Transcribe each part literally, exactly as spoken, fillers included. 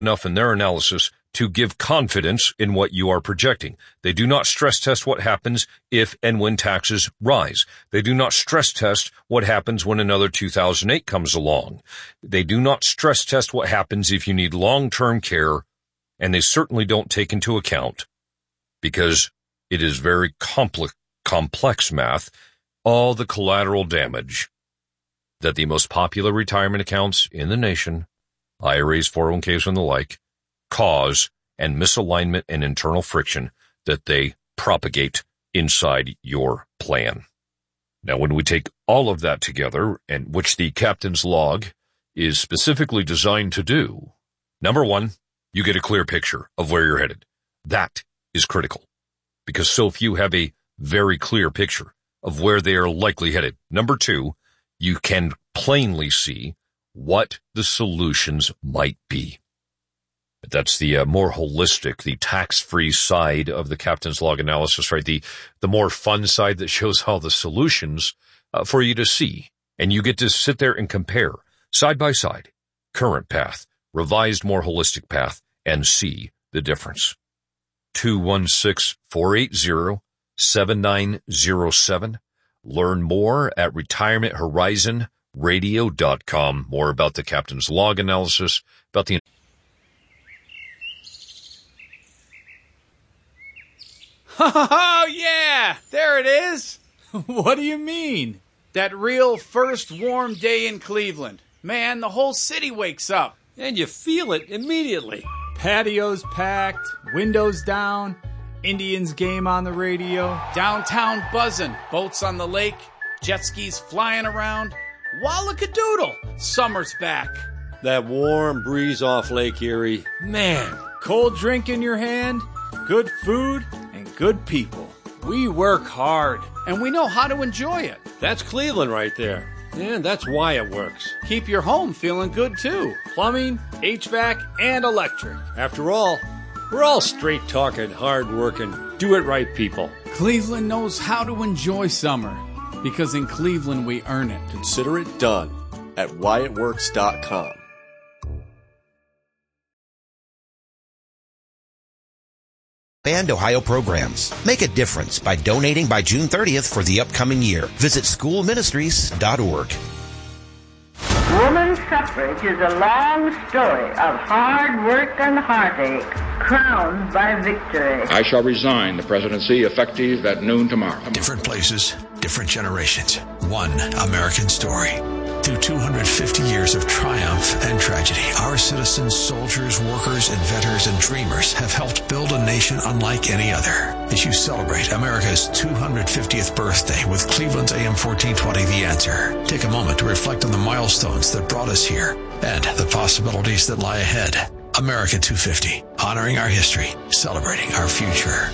enough in their analysis to give confidence in what you are projecting. They do not stress test what happens if and when taxes rise. They do not stress test what happens when another two thousand eight comes along. They do not stress test what happens if you need long-term care, and they certainly don't take into account, because it is very complex, complex math, all the collateral damage that the most popular retirement accounts in the nation, I R As, four oh one Ks, and the like, cause, and misalignment and internal friction that they propagate inside your plan. Now, when we take all of that together, and which the captain's log is specifically designed to do, number one, you get a clear picture of where you're headed. That is critical, because so few have a very clear picture of where they are likely headed. Number two, you can plainly see what the solutions might be. That's the uh, more holistic, the tax-free side of the captain's log analysis, right? The the more fun side that shows all the solutions uh, for you to see. And you get to sit there and compare side by side, current path, revised, more holistic path, and see the difference. two one six, four eight zero, seven nine zero seven. Learn more at retirement horizon radio dot com. More about the captain's log analysis, about the Oh, yeah, there it is. What do you mean? That real first warm day in Cleveland. Man, the whole city wakes up. And you feel it immediately. Patios packed, windows down, Indians game on the radio, downtown buzzing, boats on the lake, jet skis flying around. Wallakadoodle, summer's back. That warm breeze off Lake Erie. Man. Cold drink in your hand, good food, and good people. We work hard, and we know how to enjoy it. That's Cleveland right there. And that's why it works. Keep your home feeling good, too. Plumbing, H V A C, and electric. After all, we're all straight-talking, hard-working, do-it-right people. Cleveland knows how to enjoy summer, because in Cleveland we earn it. Consider it done at why it works dot com. And Ohio programs. Make a difference by donating by June thirtieth for the upcoming year. Visit school ministries dot org. Woman's suffrage is a long story of hard work and heartache, crowned by victory. I shall resign the presidency effective at noon tomorrow. Different places, different generations. One American story. Through two hundred fifty years of triumph and tragedy, our citizens, soldiers, workers, inventors, and dreamers have helped build a nation unlike any other. As you celebrate America's two hundred fiftieth birthday with Cleveland's A M fourteen twenty The Answer, take a moment to reflect on the milestones that brought us here and the possibilities that lie ahead. America two fifty, honoring our history, celebrating our future.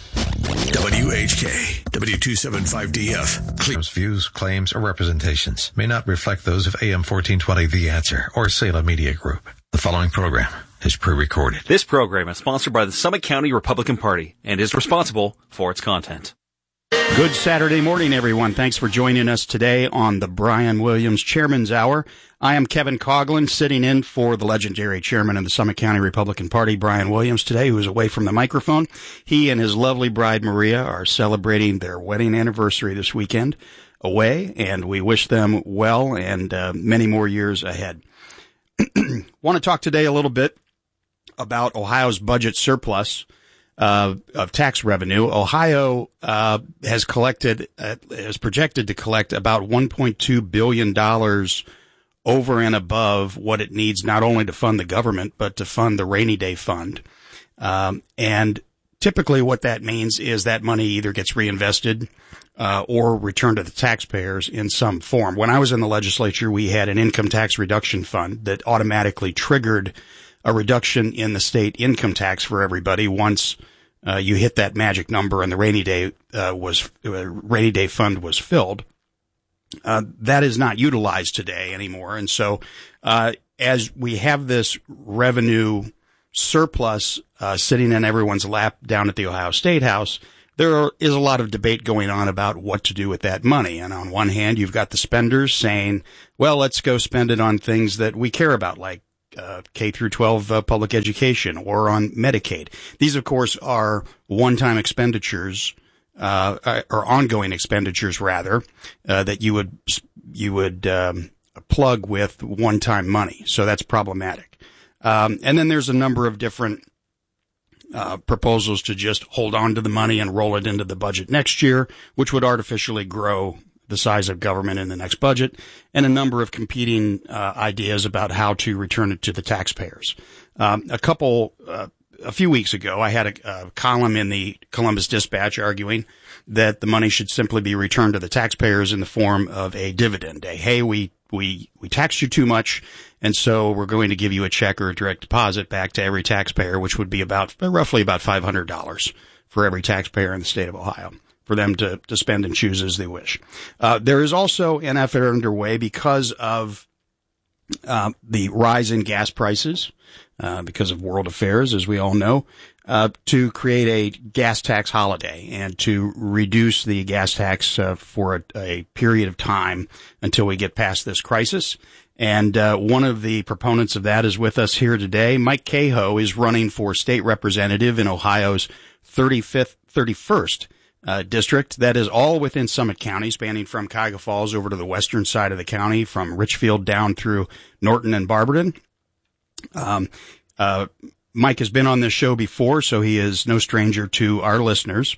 W H K, W two seventy-five D F. Cleveland's views, claims, or representations may not reflect those of A M fourteen twenty The Answer or Salem Media Group. The following program is pre-recorded. This program is sponsored by the Summit County Republican Party and is responsible for its content. Good Saturday morning, everyone. Thanks for joining us today on the Brian Williams Chairman's Hour. I am Kevin Coughlin, sitting in for the legendary chairman of the Summit County Republican Party, Brian Williams, today, who is away from the microphone. He and his lovely bride, Maria, are celebrating their wedding anniversary this weekend away, and we wish them well and uh, many more years ahead. Want to talk today a little bit about Ohio's budget surplus uh, of tax revenue. Ohio uh, has collected, uh, is projected to collect about one point two billion dollars over and above what it needs not only to fund the government, but to fund the rainy day fund. Um, and typically what that means is that money either gets reinvested uh, or returned to the taxpayers in some form. When I was in the legislature, we had an income tax reduction fund that automatically triggered a reduction in the state income tax for everybody once uh, you hit that magic number and the rainy day uh, was uh, rainy day fund was filled. Uh, that is not utilized today anymore. And so, uh, as we have this revenue surplus, uh, sitting in everyone's lap down at the Ohio State House, there are, is a lot of debate going on about what to do with that money. And on one hand, you've got the spenders saying, well, let's go spend it on things that we care about, like, uh, K through twelve uh, public education or on Medicaid. These, of course, are one-time expenditures, uh, or ongoing expenditures rather, uh, that you would, you would, um, plug with one-time money. So that's problematic. Um, and then there's a number of different Uh, proposals to just hold on to the money and roll it into the budget next year, which would artificially grow the size of government in the next budget, and a number of competing uh, ideas about how to return it to the taxpayers. Um, a couple, uh, a few weeks ago, I had a, a column in the Columbus Dispatch arguing that the money should simply be returned to the taxpayers in the form of a dividend. A, hey, we we we taxed you too much, and so we're going to give you a check or a direct deposit back to every taxpayer, which would be about roughly about five hundred dollars for every taxpayer in the state of Ohio, for them to, to spend and choose as they wish. Uh, there is also an effort underway because of uh, the rise in gas prices, uh, because of world affairs, as we all know, uh, to create a gas tax holiday and to reduce the gas tax uh, for a, a period of time until we get past this crisis. And uh, one of the proponents of that is with us here today. Mike Cahoe is running for state representative in Ohio's thirty-fifth, thirty-first uh, district. That is all within Summit County, spanning from Cuyahoga Falls over to the western side of the county, from Richfield down through Norton and Barberton. Um, uh, Mike has been on this show before, so he is no stranger to our listeners.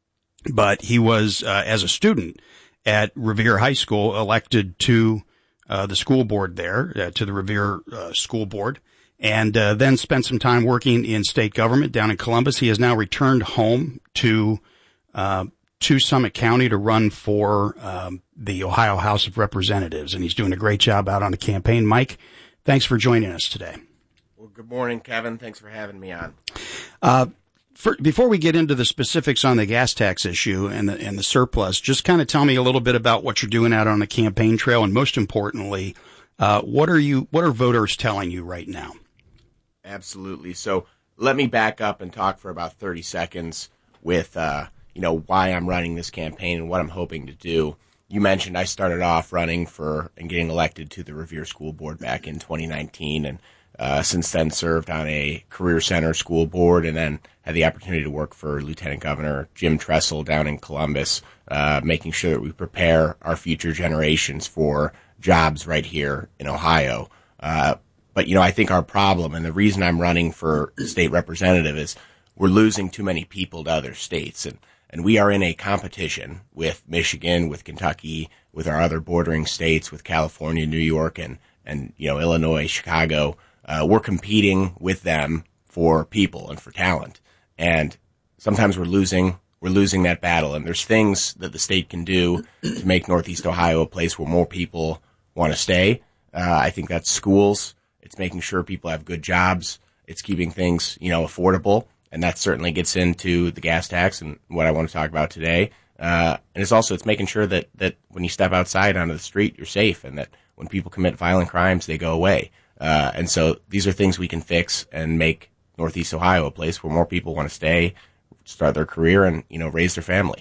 But he was, uh, as a student at Revere High School, elected to Uh, the school board there, uh, to the Revere uh, School Board, and uh, then spent some time working in state government down in Columbus. He has now returned home to uh, to Summit County to run for um, the Ohio House of Representatives, and he's doing a great job out on the campaign. Mike, thanks for joining us today. Well, good morning, Kevin. Thanks for having me on. Uh, For, before we get into the specifics on the gas tax issue and the, and the surplus, just kind of tell me a little bit about what you're doing out on the campaign trail, and most importantly, uh, what are you, what are voters telling you right now? Absolutely. So let me back up and talk for about thirty seconds with, uh, you know, why I'm running this campaign and what I'm hoping to do. You mentioned I started off running for and getting elected to the Revere School Board back in twenty nineteen, and Uh, since then served on a career center school board, and then had the opportunity to work for Lieutenant Governor Jim Tressel down in Columbus, uh, making sure that we prepare our future generations for jobs right here in Ohio. Uh, but, you know, I think our problem, and the reason I'm running for state representative, is we're losing too many people to other states. And, and we are in a competition with Michigan, with Kentucky, with our other bordering states, with California, New York, and, and, you know, Illinois, Chicago. Uh, we're competing with them for people and for talent. And sometimes we're losing, we're losing that battle. And there's things that the state can do to make Northeast Ohio a place where more people want to stay. Uh, I think that's schools. It's making sure people have good jobs. It's keeping things, you know, affordable. And that certainly gets into the gas tax and what I want to talk about today. Uh, and it's also, it's making sure that, that when you step outside onto the street, you're safe, and that when people commit violent crimes, they go away. Uh, and so these are things we can fix and make Northeast Ohio a place where more people want to stay, start their career, and, you know, raise their family.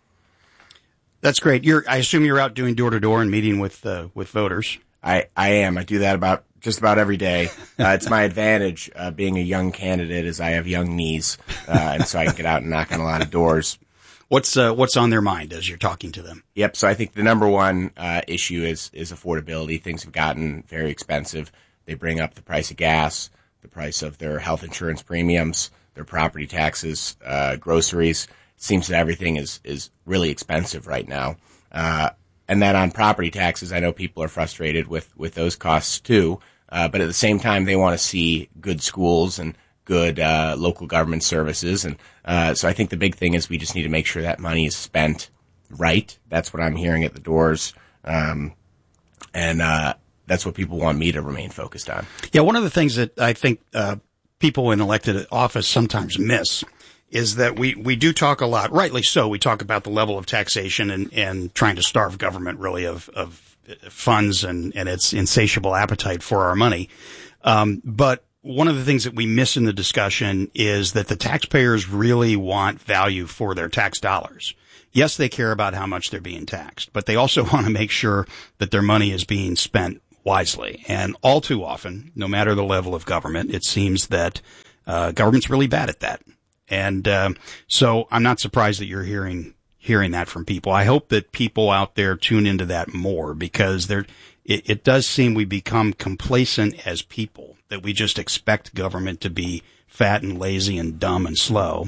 That's great. You're, I assume you're out doing door to door and meeting with, uh, with voters. I, I am. I do that about just about every day. Uh, it's my advantage, uh, being a young candidate, is I have young knees, uh, and so I can get out and knock on a lot of doors. What's, uh, what's on their mind as you're talking to them? Yep. So I think the number one, uh, issue is, is affordability. Things have gotten very expensive. They bring up the price of gas, the price of their health insurance premiums, their property taxes, uh, groceries. It seems that everything is, is really expensive right now. Uh, and then on property taxes, I know people are frustrated with, with those costs too. Uh, but at the same time, they want to see good schools and good, uh, local government services. And, uh, so I think the big thing is we just need to make sure that money is spent right. That's what I'm hearing at the doors. Um, and, uh, that's what people want me to remain focused on. Yeah, one of the things that I think uh, people in elected office sometimes miss is that we, we do talk a lot, rightly so, we talk about the level of taxation and, and trying to starve government really of, of funds and, and its insatiable appetite for our money. Um, but one of the things that we miss in the discussion is that the taxpayers really want value for their tax dollars. Yes, they care about how much they're being taxed, but they also want to make sure that their money is being spent wisely. And all too often, no matter the level of government, it seems that uh, government's really bad at that. And um, so I'm not surprised that you're hearing hearing that from people. I hope that people out there tune into that more, because there it, it does seem we become complacent as people, that we just expect government to be fat and lazy and dumb and slow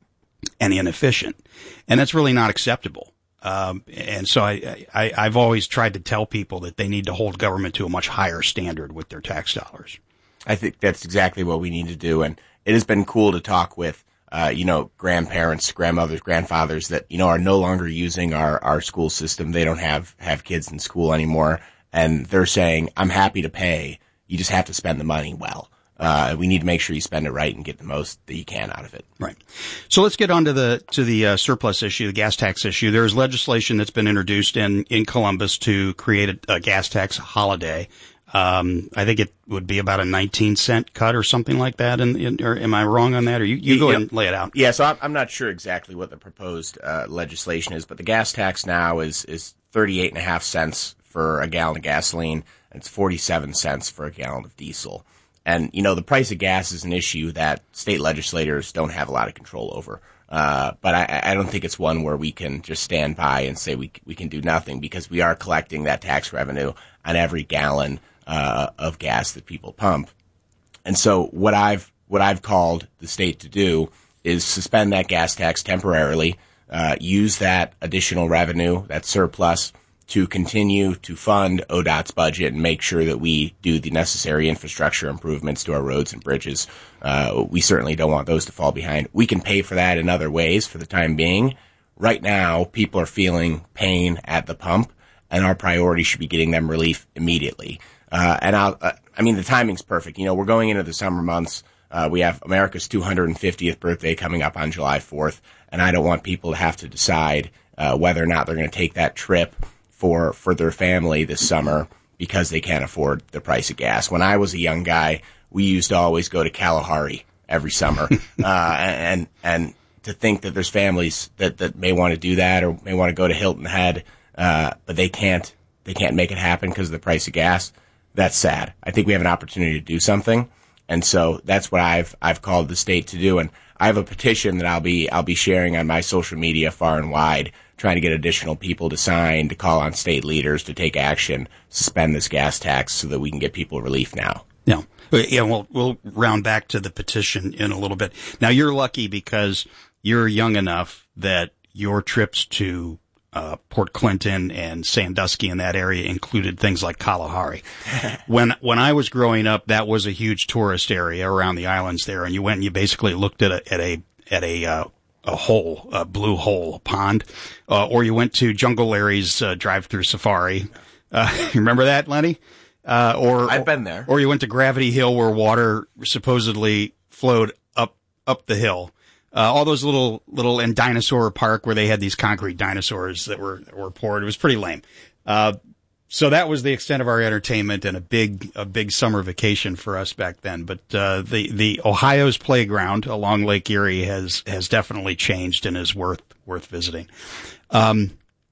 and inefficient. And that's really not acceptable. Um, and so I, I, I've always tried to tell people that they need to hold government to a much higher standard with their tax dollars. I think that's exactly what we need to do. And it has been cool to talk with, uh, you know, grandparents, grandmothers, grandfathers that, you know, are no longer using our, our school system. They don't have, have kids in school anymore. And they're saying, I'm happy to pay. You just have to spend the money well. Uh, we need to make sure you spend it right and get the most that you can out of it. Right. So let's get on to the, to the, uh, surplus issue, the gas tax issue. There's legislation that's been introduced in, in Columbus to create a, a gas tax holiday. Um, I think it would be about a nineteen cent cut or something like that. And, and or am I wrong on that? Or you, you go ahead and lay it out. Yeah. So I'm, I'm not sure exactly what the proposed, uh, legislation is, but the gas tax now is, is thirty-eight and a half cents for a gallon of gasoline. And it's forty-seven cents for a gallon of diesel. And, you know, the price of gas is an issue that state legislators don't have a lot of control over. Uh, but I, I don't think it's one where we can just stand by and say we we can do nothing, because we are collecting that tax revenue on every gallon uh, of gas that people pump. And so what I've what I've called the state to do is suspend that gas tax temporarily, uh, use that additional revenue, that surplus, to continue to fund O D O T's budget and make sure that we do the necessary infrastructure improvements to our roads and bridges. Uh, we certainly don't want those to fall behind. We can pay for that in other ways for the time being. Right now, people are feeling pain at the pump, and our priority should be getting them relief immediately. Uh, and I'll, uh, I mean, the timing's perfect. You know, we're going into the summer months. Uh, we have America's two hundred fiftieth birthday coming up on July fourth, and I don't want people to have to decide uh, whether or not they're going to take that trip for, for their family this summer because they can't afford the price of gas. When I was a young guy, we used to always go to Kalahari every summer. uh, and, and to think that there's families that, that may want to do that or may want to go to Hilton Head, uh, but they can't, they can't make it happen because of the price of gas. That's sad. I think we have an opportunity to do something. And so that's what I've, I've called the state to do. And I have a petition that I'll be, I'll be sharing on my social media far and wide, trying to get additional people to sign, to call on state leaders to take action, suspend this gas tax so that we can get people relief now. Yeah. Yeah, we'll, we'll round back to the petition in a little bit. Now, you're lucky because you're young enough that your trips to uh, Port Clinton and Sandusky in that area included things like Kalahari. when when I was growing up, that was a huge tourist area around the islands there, and you went and you basically looked at a at a at a uh, a hole, a blue hole, a pond, uh, or you went to Jungle Larry's uh, drive-through safari. Uh, you remember that, Lenny? Uh, or I've been there. Or you went to Gravity Hill where water supposedly flowed up up the hill. Uh, all those little little and Dinosaur Park where they had these concrete dinosaurs that were were poured. It was pretty lame. Uh, so that was the extent of our entertainment and a big a big summer vacation for us back then. But uh, the the Ohio's playground along Lake Erie has has definitely changed and is worth worth visiting. Um,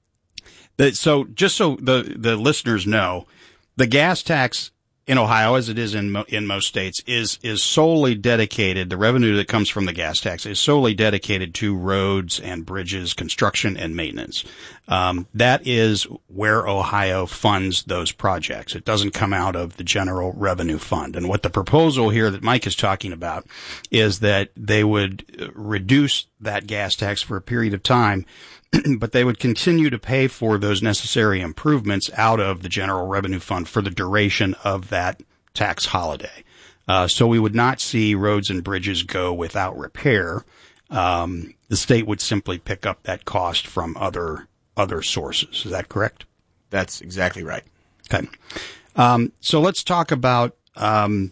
the, so just so the the listeners know, the gas tax in Ohio, as it is in mo- in most states, is is solely dedicated. The revenue that comes from the gas tax is solely dedicated to roads and bridges, construction and maintenance. Um, that is where Ohio funds those projects. It doesn't come out of the general revenue fund. And what the proposal here that Mike is talking about is that they would reduce that gas tax for a period of time, but they would continue to pay for those necessary improvements out of the general revenue fund for the duration of that tax holiday. Uh, so we would not see roads and bridges go without repair. Um, the state would simply pick up that cost from other other sources. Is that correct? That's exactly right. Okay. Um, so let's talk about um,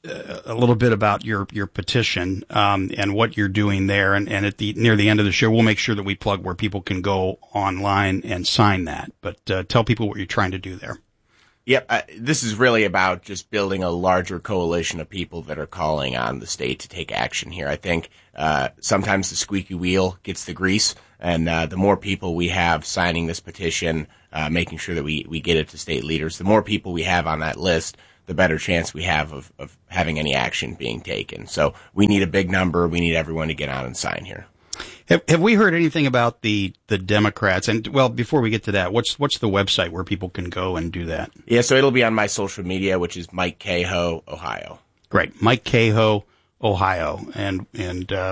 a little bit about your your petition um, and what you're doing there. And, and at the near the end of the show, we'll make sure that we plug where people can go online and sign that. But uh, tell people what you're trying to do there. Yep, uh, this is really about just building a larger coalition of people that are calling on the state to take action here. I think uh, sometimes the squeaky wheel gets the grease, And uh, the more people we have signing this petition, uh, making sure that we, we get it to state leaders, the more people we have on that list, the better chance we have of, of having any action being taken. So we need a big number. We need everyone to get out and sign here. Have, have we heard anything about the, the Democrats? And, well, before we get to that, what's what's the website where people can go and do that? Yeah, so it'll be on my social media, which is Mike Cahoe, Ohio. Great. Mike Cahoe, Ohio. And and uh,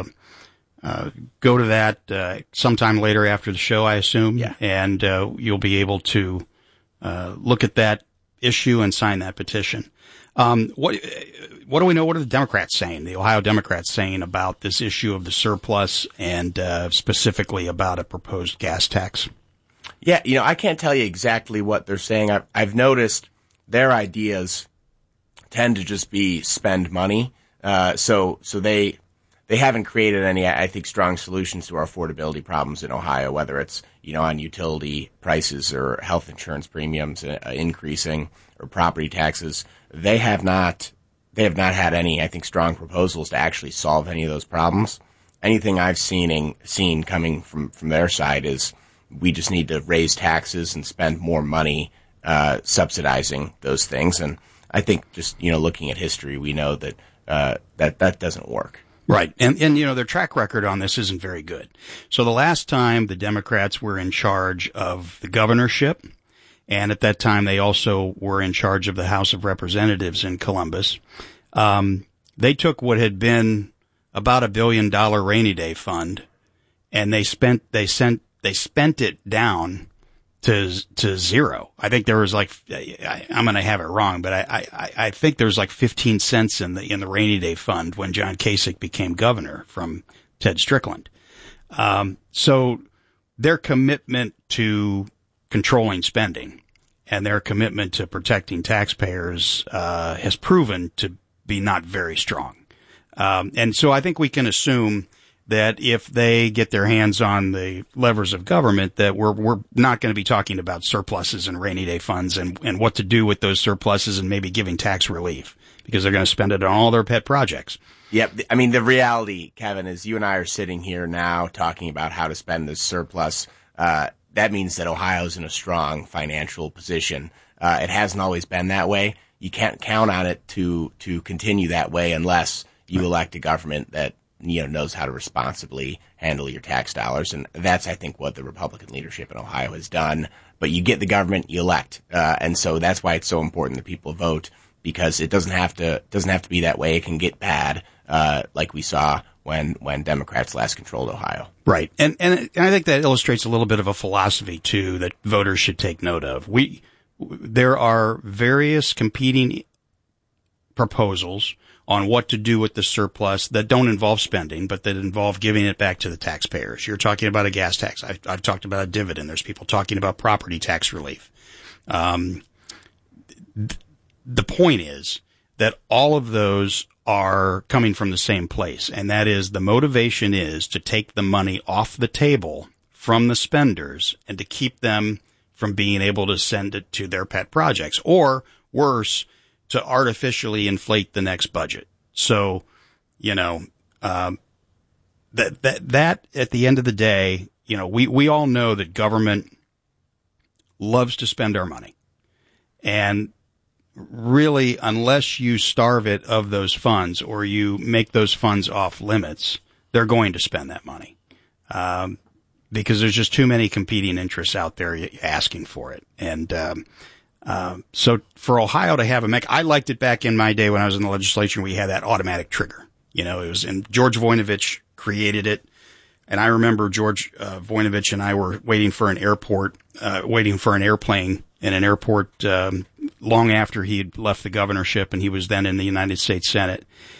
uh, go to that uh, sometime later after the show, I assume. Yeah. And uh, you'll be able to uh, look at that issue and sign that petition. Um, what what do we know? What are the Democrats saying? The Ohio Democrats saying about this issue of the surplus and uh, specifically about a proposed gas tax? Yeah, you know, I can't tell you exactly what they're saying. I've, I've noticed their ideas tend to just be spend money. Uh, so so they they haven't created any, I think, strong solutions to our affordability problems in Ohio, whether it's, you know, on utility prices or health insurance premiums uh, increasing or property taxes. They have not, they have not had any, I think, strong proposals to actually solve any of those problems. Anything I've seen, in, seen coming from, from their side is we just need to raise taxes and spend more money uh, subsidizing those things. And I think just, you know, looking at history, we know that uh, that, that doesn't work. Right. And, and, you know, their track record on this isn't very good. So the last time the Democrats were in charge of the governorship, and at that time they also were in charge of the House of Representatives in Columbus, um, they took what had been about a billion dollar rainy day fund and they spent, they sent, they spent it down to, to zero. I think there was like, I, I'm going to have it wrong, but I, I, I think there was like fifteen cents in the, in the rainy day fund when John Kasich became governor from Ted Strickland. Um, so their commitment to controlling spending and their commitment to protecting taxpayers, uh, has proven to be not very strong. Um, and so I think we can assume that if they get their hands on the levers of government, that we're we're not going to be talking about surpluses and rainy day funds and, and what to do with those surpluses and maybe giving tax relief because they're going to spend it on all their pet projects. Yep. I mean, the reality, Kevin, is you and I are sitting here now talking about how to spend this surplus. Uh, that means that Ohio's in a strong financial position. Uh, it hasn't always been that way. You can't count on it to to continue that way unless you elect a government that, you know, knows how to responsibly handle your tax dollars. And that's, I think, what the Republican leadership in Ohio has done. But you get the government you elect. Uh, and so that's why it's so important that people vote, because it doesn't have to, doesn't have to be that way. It can get bad, uh, like we saw when, when Democrats last controlled Ohio. Right. And, and I think that illustrates a little bit of a philosophy too that voters should take note of. We, there are various competing proposals on what to do with the surplus that don't involve spending, but that involve giving it back to the taxpayers. You're talking about a gas tax. I've, I've talked about a dividend. There's people talking about property tax relief. Um, th- the point is that all of those are coming from the same place, and that is the motivation is to take the money off the table from the spenders and to keep them from being able to send it to their pet projects, or worse, to artificially inflate the next budget. So, you know, um, that, that, that at the end of the day, you know, we, we all know that government loves to spend our money. And really, unless you starve it of those funds or you make those funds off limits, they're going to spend that money. Um, because there's just too many competing interests out there asking for it. And, um, Um, so for Ohio to have a mech, I liked it back in my day when I was in the legislature. We had that automatic trigger. You know, it was, and George Voinovich created it. And I remember George uh, Voinovich and I were waiting for an airport, uh, waiting for an airplane in an airport um, long after he had left the governorship, and he was then in the United States Senate.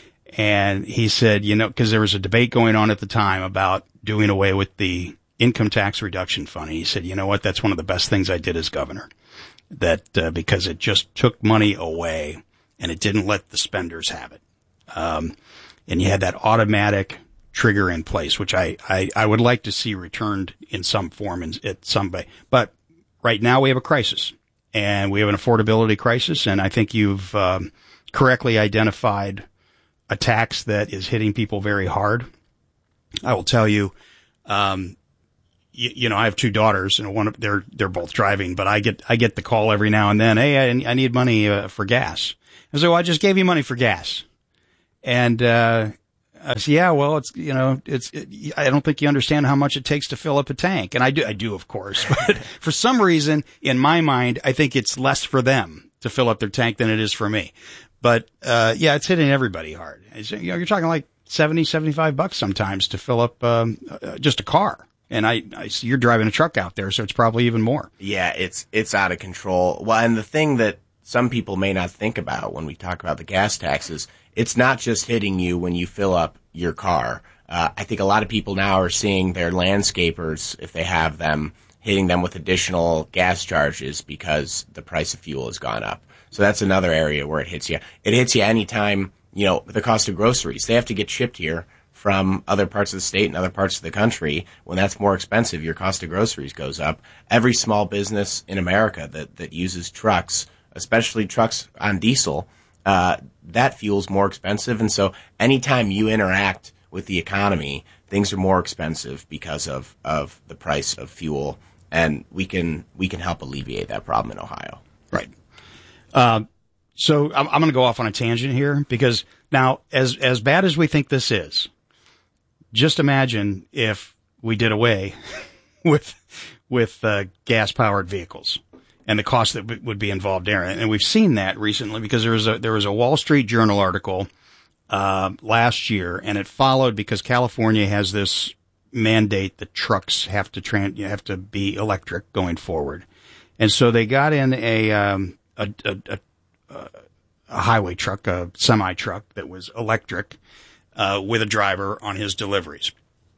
And he said, you know, because there was a debate going on at the time about doing away with the income tax reduction fund. And he said, you know what, that's one of the best things I did as governor. That uh, because it just took money away and it didn't let the spenders have it. Um, and you had that automatic trigger in place, which I, I, I would like to see returned in some form in, at some way. But right now we have a crisis, and we have an affordability crisis, and I think you've um, correctly identified a tax that is hitting people very hard. I will tell you, um, you, you know, I have two daughters, and one of they're they're both driving, but I get I get the call every now and then. Hey, I, I need money uh, for gas. I say, well, I just gave you money for gas, and uh, I say, yeah, well, it's you know, it's it, I don't think you understand how much it takes to fill up a tank, and I do, I do, of course, but for some reason, in my mind, I think it's less for them to fill up their tank than it is for me. But uh, yeah, it's hitting everybody hard. It's, you know, you're talking like seventy, seventy-five bucks sometimes to fill up um, uh, just a car. And I, I see you're driving a truck out there, so it's probably even more. Yeah, it's it's out of control. Well, and the thing that some people may not think about when we talk about the gas taxes, it's not just hitting you when you fill up your car. Uh, I think a lot of people now are seeing their landscapers, if they have them, hitting them with additional gas charges because the price of fuel has gone up. So that's another area where it hits you. It hits you anytime, you know, the cost of groceries. They have to get shipped here from other parts of the state and other parts of the country. When that's more expensive, your cost of groceries goes up. Every small business in America that, that uses trucks, especially trucks on diesel, uh, that fuel's more expensive. And so anytime you interact with the economy, things are more expensive because of, of the price of fuel. And we can we can help alleviate that problem in Ohio. Right. Uh, so I'm, I'm going to go off on a tangent here because now, as as bad as we think this is, just imagine if we did away with with uh, gas powered vehicles and the cost that w- would be involved there. And we've seen that recently because there was a there was a Wall Street Journal article uh, last year, and it followed because California has this mandate that trucks have to tran- you have to be electric going forward, and so they got in a um, a, a, a, a highway truck, a semi truck that was electric, uh, with a driver on his deliveries.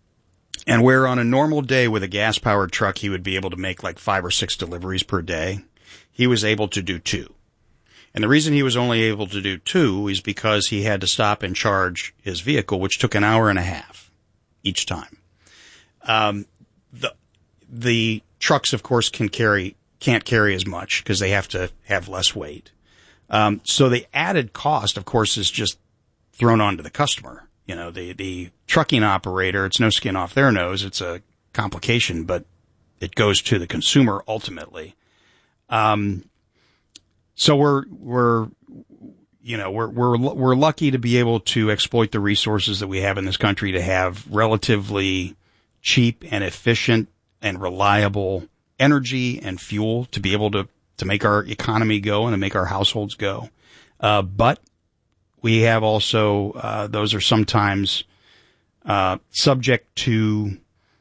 And where on a normal day with a gas powered truck, he would be able to make like five or six deliveries per day, he was able to do two. And the reason he was only able to do two is because he had to stop and charge his vehicle, which took an hour and a half each time. Um, the, the trucks, of course, can carry, can't carry as much because they have to have less weight. Um, so the added cost, of course, is just thrown onto the customer. You know, the, the trucking operator, it's no skin off their nose. It's a complication, but it goes to the consumer ultimately. Um, so we're, we're, you know, we're, we're, we're lucky to be able to exploit the resources that we have in this country to have relatively cheap and efficient and reliable energy and fuel to be able to, to make our economy go and to make our households go. Uh, but we have also, uh, those are sometimes, uh, subject to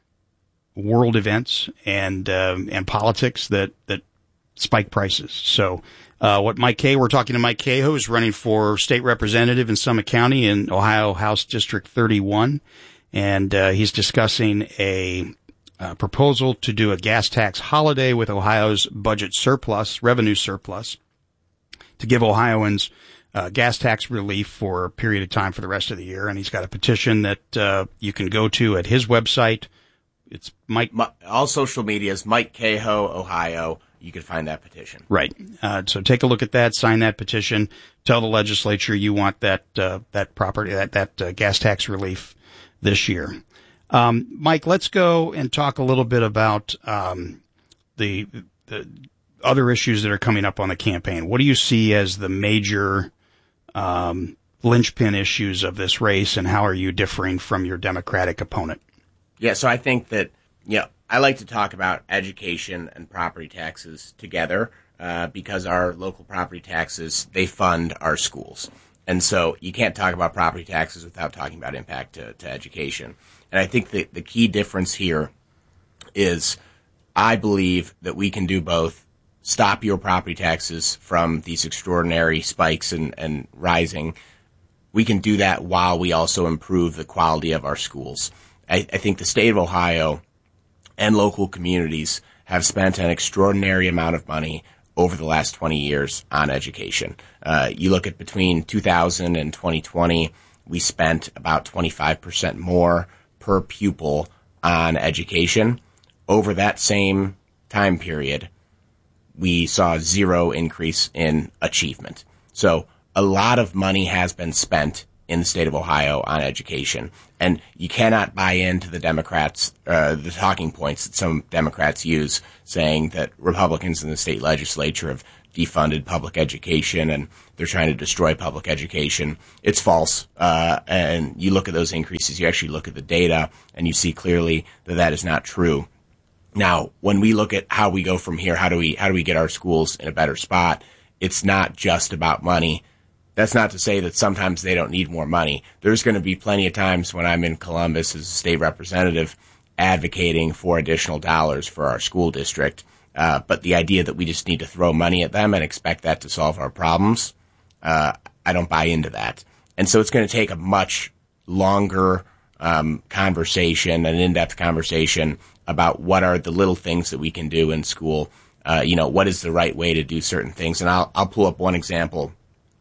world events and, um, and politics that, that spike prices. So, uh, what Mike Kay, we're talking to Mike Kay, who is running for state representative in Summit County in Ohio House District thirty-one. And, uh, he's discussing a, Uh, proposal to do a gas tax holiday with Ohio's budget surplus, revenue surplus, to give Ohioans uh, gas tax relief for a period of time for the rest of the year. And he's got a petition that uh, you can go to at his website. It's Mike. My, all social medias, Mike Cahoe, Ohio. You can find that petition. Right. Uh, so take a look at that, sign that petition, tell the legislature you want that uh, that property, that, that uh, gas tax relief this year. Um, Mike, let's go and talk a little bit about, um, the, the other issues that are coming up on the campaign. What do you see as the major, um, linchpin issues of this race, and how are you differing from your Democratic opponent? Yeah. So I think that, you know, I like to talk about education and property taxes together, uh, because our local property taxes, they fund our schools. And so you can't talk about property taxes without talking about impact to, to education. And I think that the key difference here is I believe that we can do both. Stop your property taxes from these extraordinary spikes and, and rising. We can do that while we also improve the quality of our schools. I, I think the state of Ohio and local communities have spent an extraordinary amount of money over the last twenty years on education. Uh, you look at between two thousand and twenty twenty, we spent about twenty-five percent more per pupil on education. Over that same time period, we saw zero increase in achievement. So a lot of money has been spent in the state of Ohio on education. And you cannot buy into the Democrats, uh, the talking points that some Democrats use, saying that Republicans in the state legislature have defunded public education and they're trying to destroy public education. It's false. Uh, and you look at those increases, you actually look at the data, and you see clearly that that is not true. Now, when we look at how we go from here, how do we how do we get our schools in a better spot? It's not just about money. That's not to say that sometimes they don't need more money. There's going to be plenty of times when I'm in Columbus as a state representative advocating for additional dollars for our school district. Uh, but the idea that we just need to throw money at them and expect that to solve our problems, uh, I don't buy into that. And so it's going to take a much longer um, conversation, an in-depth conversation about what are the little things that we can do in school. Uh, you know, what is the right way to do certain things? And I'll, I'll pull up one example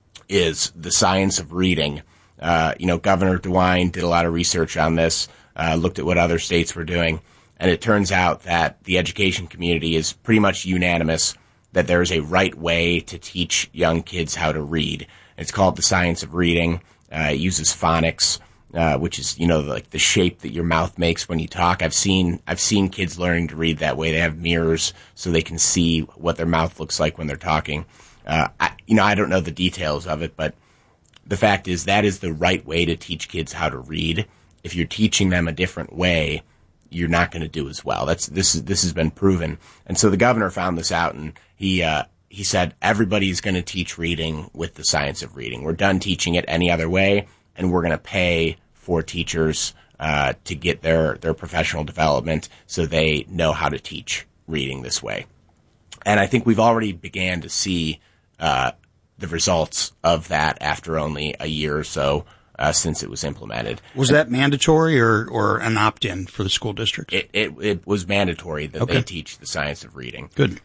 is the science of reading. Uh, you know, Governor DeWine did a lot of research on this, uh, looked at what other states were doing. And it turns out that the education community is pretty much unanimous that there is a right way to teach young kids how to read. It's called the science of reading. Uh, it uses phonics, uh, which is, you know, like the shape that your mouth makes when you talk. I've seen, I've seen kids learning to read that way. They have mirrors so they can see what their mouth looks like when they're talking. Uh, I, you know, I don't know the details of it, but the fact is that is the right way to teach kids how to read. If you're teaching them a different way, you're not going to do as well. That's this is this has been proven. And so the governor found this out, and he uh, he said everybody's going to teach reading with the science of reading. We're done teaching it any other way, and we're going to pay for teachers uh, to get their their professional development so they know how to teach reading this way. And I think we've already began to see uh, the results of that after only a year or so. Uh, since it was implemented. Was that mandatory or, or an opt-in for the school districts? It, it, it was mandatory that okay. they teach the science of reading. Good.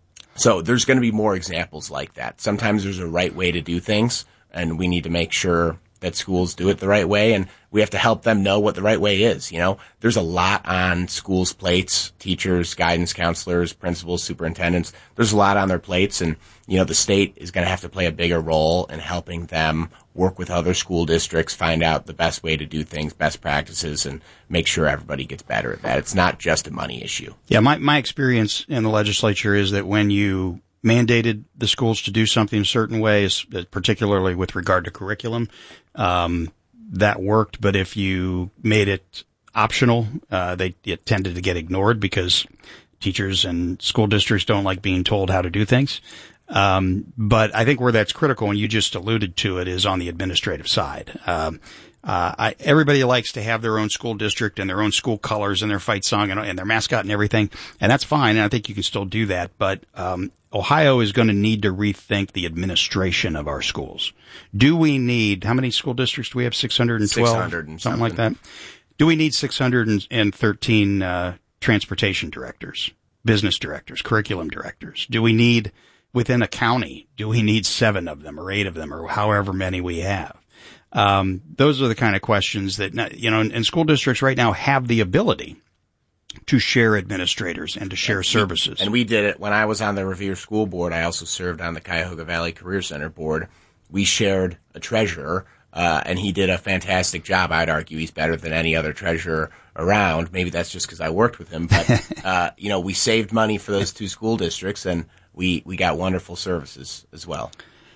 So there's going to be more examples like that. Sometimes there's a right way to do things, and we need to make sure that schools do it the right way, and we have to help them know what the right way is. You know, there's a lot on schools' plates, teachers, guidance counselors, principals, superintendents. There's a lot on their plates, and, you know, the state is going to have to play a bigger role in helping them work with other school districts, find out the best way to do things, best practices, and make sure everybody gets better at that. It's not just a money issue. Yeah, my, my experience in the legislature is that when you mandated the schools to do something a certain way, particularly with regard to curriculum, um, that worked. But if you made it optional, uh, they it tended to get ignored because teachers and school districts don't like being told how to do things. Um, but I think where that's critical, and you just alluded to it, is on the administrative side. Um, uh, I, everybody likes to have their own school district and their own school colors and their fight song and, and their mascot and everything. And that's fine. And I think you can still do that. But, um, Ohio is going to need to rethink the administration of our schools. Do we need, how many school districts do we have? six hundred twelve? six hundred and something like that. Do we need six hundred thirteen, uh, transportation directors, business directors, curriculum directors? Do we need, within a county, do we need seven of them or eight of them or however many we have? Um, those are the kind of questions that, you know, and school districts right now have the ability to share administrators and to share services. And we did it when I was on the Revere School Board. I also served on the Cuyahoga Valley Career Center Board. We shared a treasurer, uh, and he did a fantastic job. I'd argue he's better than any other treasurer around. Maybe that's just because I worked with him. But, uh, you know, we saved money for those two school districts, and we, we got wonderful services as well.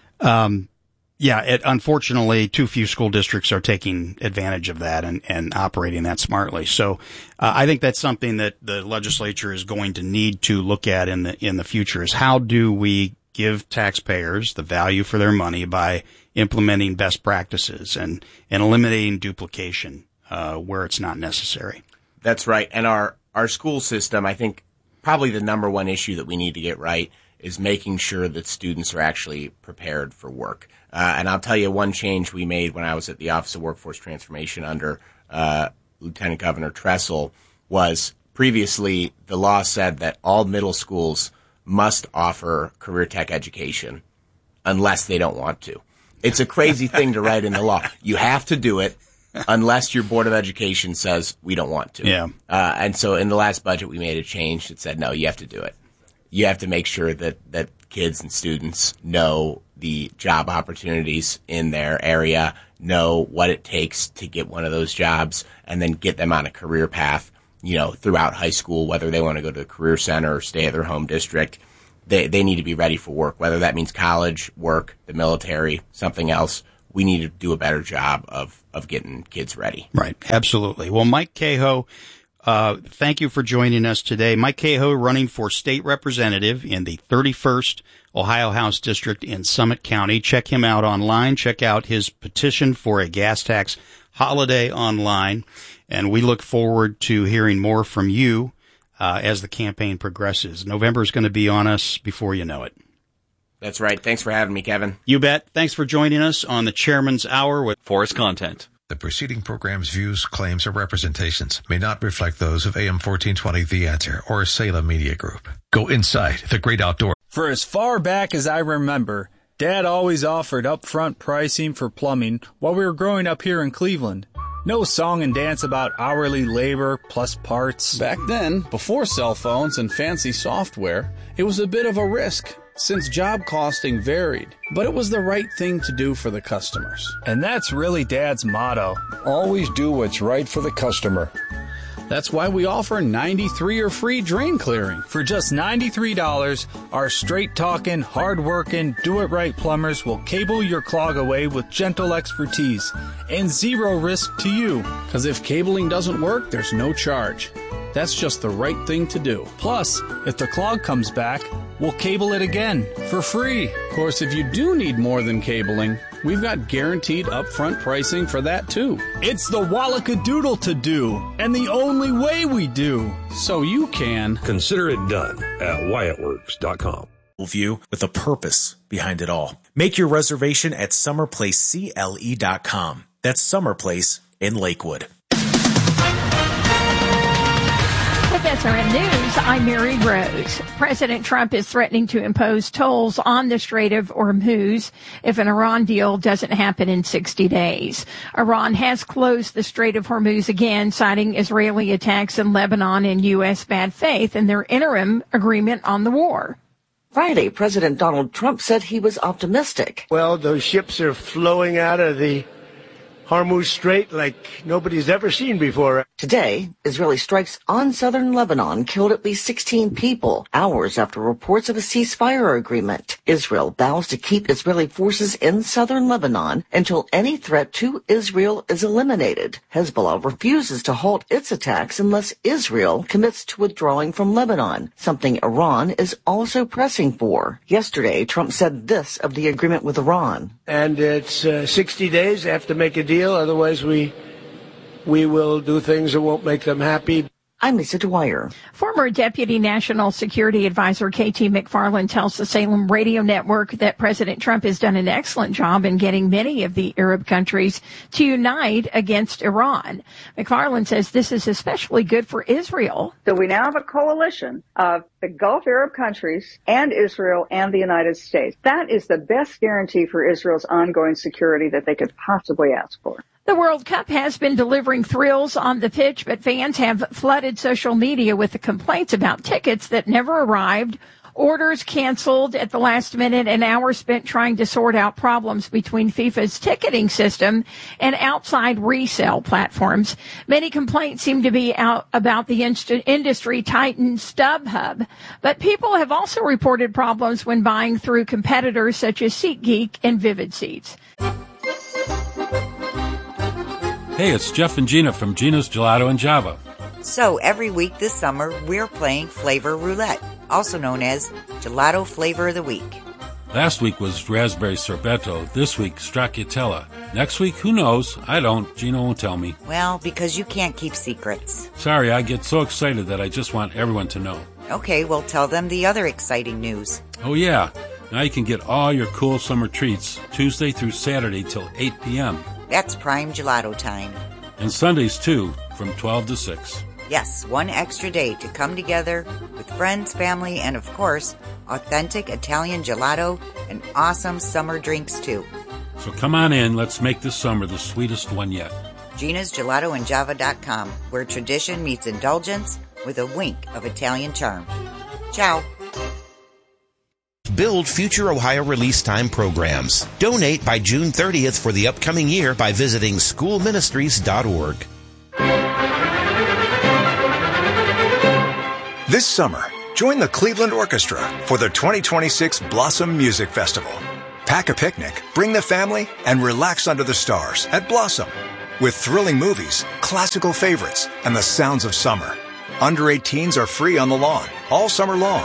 Um, yeah, it, unfortunately, too few school districts are taking advantage of that and, and operating that smartly. So uh, I think that's something that the legislature is going to need to look at in the in the future is how do we give taxpayers the value for their money by implementing best practices and, and eliminating duplication uh, where it's not necessary. That's right. And our, our school system, I think probably the number one issue that we need to get right is making sure that students are actually prepared for work. Uh, and I'll tell you one change we made when I was at the Office of Workforce Transformation under uh, Lieutenant Governor Tressel was previously the law said that all middle schools must offer career tech education unless they don't want to. It's a crazy thing to write in the law. You have to do it unless your Board of Education says we don't want to. Yeah. Uh, and so in the last budget we made a change that said, no, you have to do it. You have to make sure that, that kids and students know the job opportunities in their area, know what it takes to get one of those jobs, and then get them on a career path, you know, throughout high school, whether they want to go to the career center or stay at their home district. They, they need to be ready for work, whether that means college, work, the military, something else. We need to do a better job of, of getting kids ready. Right. Absolutely. Well, Mike Cahoe, uh, thank you for joining us today. Mike Cahoe running for state representative in the thirty-first Ohio House District in Summit County. Check him out online. Check out his petition for a gas tax holiday online. And we look forward to hearing more from you uh, as the campaign progresses. November is going to be on us before you know it. That's right. Thanks for having me, Kevin. You bet. Thanks for joining us on the Chairman's Hour with Forest Content. The preceding program's views, claims, or representations may not reflect those of A M fourteen twenty The Answer or Salem Media Group. Go inside the great outdoors. For as far back as I remember, Dad always offered upfront pricing for plumbing while we were growing up here in Cleveland. No song and dance about hourly labor plus parts. Back then, before cell phones and fancy software, it was a bit of a risk, since job costing varied, but it was the right thing to do for the customers. And that's really Dad's motto. Always do what's right for the customer. That's why we offer ninety-three or free drain clearing. For just ninety-three dollars, our straight-talking, hard-working, do-it-right plumbers will cable your clog away with gentle expertise and zero risk to you. Because if cabling doesn't work, there's no charge. That's just the right thing to do. Plus, if the clog comes back, we'll cable it again for free. Of course, if you do need more than cabling, we've got guaranteed upfront pricing for that too. It's the Wallacadoodle to do, and the only way we do. So you can consider it done at Wyatt Works dot com. View with a purpose behind it all. Make your reservation at summer place C L E dot com. That's Summer Place in Lakewood. With S R M News, I'm Mary Rose. President Trump is threatening to impose tolls on the Strait of Hormuz if an Iran deal doesn't happen in sixty days. Iran has closed the Strait of Hormuz again, citing Israeli attacks in Lebanon and U S bad faith in their interim agreement on the war. Friday, President Donald Trump said he was optimistic. Well, those ships are flowing out of the Hormuz Strait like nobody's ever seen before. Today, Israeli strikes on southern Lebanon killed at least sixteen people, hours after reports of a ceasefire agreement. Israel vows to keep Israeli forces in southern Lebanon until any threat to Israel is eliminated. Hezbollah refuses to halt its attacks unless Israel commits to withdrawing from Lebanon, something Iran is also pressing for. Yesterday, Trump said this of the agreement with Iran. And it's uh, sixty days. They have to make a deal, otherwise we we will do things that won't make them happy. I'm Lisa Dwyer. Former Deputy National Security Advisor K T McFarland tells the Salem Radio Network that President Trump has done an excellent job in getting many of the Arab countries to unite against Iran. McFarland says this is especially good for Israel. So we now have a coalition of the Gulf Arab countries and Israel and the United States. That is the best guarantee for Israel's ongoing security that they could possibly ask for. The World Cup has been delivering thrills on the pitch, but fans have flooded social media with the complaints about tickets that never arrived, orders canceled at the last minute, and hours spent trying to sort out problems between FIFA's ticketing system and outside resale platforms. Many complaints seem to be out about the inst- industry titan StubHub, but people have also reported problems when buying through competitors such as SeatGeek and Vivid Seats. Hey, it's Jeff and Gina from Gina's Gelato and Java. So every week this summer, we're playing Flavor Roulette, also known as Gelato Flavor of the Week. Last week was Raspberry Sorbetto. This week, Stracciatella. Next week, who knows? I don't. Gina won't tell me. Well, because you can't keep secrets. Sorry, I get so excited that I just want everyone to know. Okay, well, tell them the other exciting news. Oh, yeah. Now you can get all your cool summer treats Tuesday through Saturday till eight p.m. That's prime gelato time. And Sundays, too, from twelve to six. Yes, one extra day to come together with friends, family, and, of course, authentic Italian gelato and awesome summer drinks, too. So come on in. Let's make this summer the sweetest one yet. Gina's Gelato and Java dot com, where tradition meets indulgence with a wink of Italian charm. Ciao. help build future Ohio release time programs. Donate by June thirtieth for the upcoming year by visiting school ministries dot org. This summer, join the Cleveland Orchestra for the twenty twenty-six Blossom Music Festival. Pack a picnic, bring the family, and relax under the stars at Blossom. With thrilling movies, classical favorites, and the sounds of summer. Under eighteens are free on the lawn all summer long.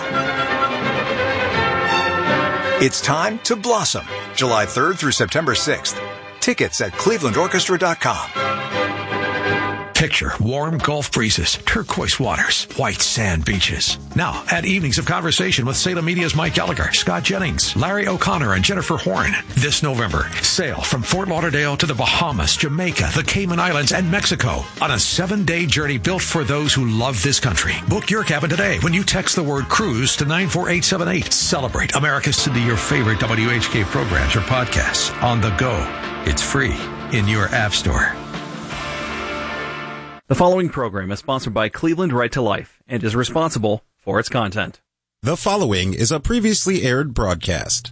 It's time to blossom. July third through September sixth. Tickets at cleveland orchestra dot com. Picture warm Gulf breezes, turquoise waters, white sand beaches. Now, add evenings of conversation with Salem Media's Mike Gallagher, Scott Jennings, Larry O'Connor, and Jennifer Horn. This November, sail from Fort Lauderdale to the Bahamas, Jamaica, the Cayman Islands, and Mexico on a seven-day journey built for those who love this country. Book your cabin today when you text the word cruise to nine four eight seven eight. Celebrate America's to your favorite W H K programs or podcasts on the go. It's free in your app store. The following program is sponsored by Cleveland Right to Life and is responsible for its content. The following is a previously aired broadcast.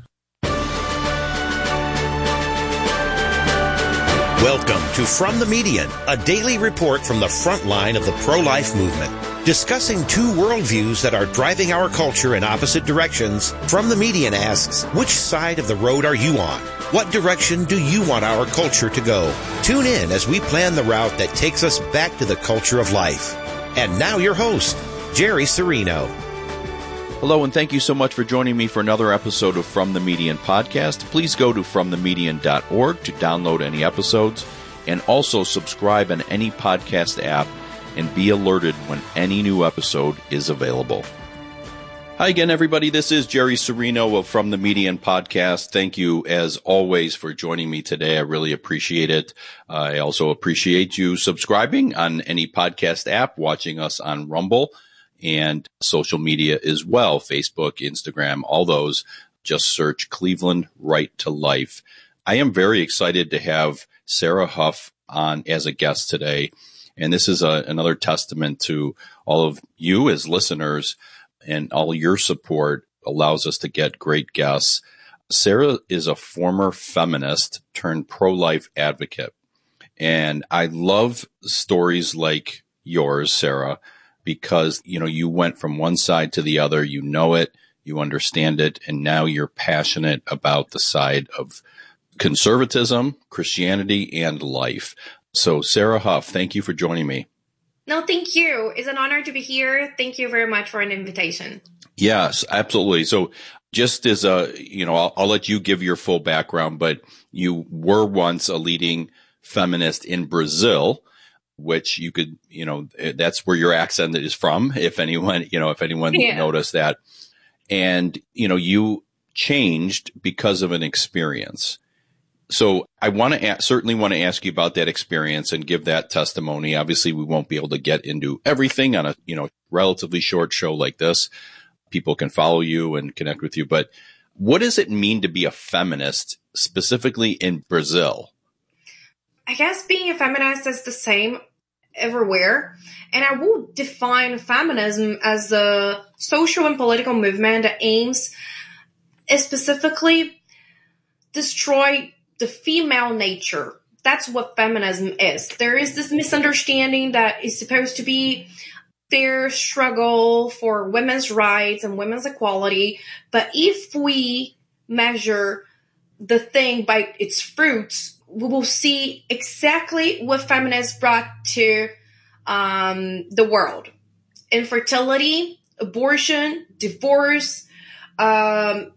Welcome to From the Median, a daily report from the front line of the pro-life movement. Discussing two worldviews that are driving our culture in opposite directions, From the Median asks, which side of the road are you on? What direction do you want our culture to go? Tune in as we plan the route that takes us back to the culture of life. And now your host, Jerry Serino. Hello, and thank you so much for joining me for another episode of From the Median podcast. Please go to from the median dot org to download any episodes, and also subscribe on any podcast app and be alerted when any new episode is available. Hi again, everybody. This is Jerry Serino of From the Median podcast. Thank you, as always, for joining me today. I really appreciate it. Uh, I also appreciate you subscribing on any podcast app, watching us on Rumble, and social media as well, Facebook, Instagram, all those. Just search Cleveland Right to Life. I am very excited to have Sarah Huff on as a guest today, and this is a, another testament to all of you as listeners, and all your support allows us to get great guests. Sarah is a former feminist turned pro-life advocate. And I love stories like yours, Sarah, because, you know, you went from one side to the other. You know it, you understand it, and now you're passionate about the side of conservatism, Christianity, and life. So, Sarah Huff, thank you for joining me. No, thank you. It's an honor to be here. Thank you very much for an invitation. Yes, absolutely. So just as a, you know, I'll, I'll let you give your full background, but you were once a leading feminist in Brazil, which you could, you know, that's where your accent is from. If anyone, you know, if anyone yeah. noticed that. And, you know, you changed because of an experience. So I want to a- certainly want to ask you about that experience and give that testimony. Obviously, we won't be able to get into everything on a, you know, relatively short show like this. People can follow you and connect with you. But what does it mean to be a feminist, specifically in Brazil? I guess being a feminist is the same everywhere. And I will define feminism as a social and political movement that aims specifically destroy the female nature. That's what feminism is. There is this misunderstanding that is supposed to be their struggle for women's rights and women's equality. But if we measure the thing by its fruits, we will see exactly what feminists brought to um, the world. Infertility, abortion, divorce, um,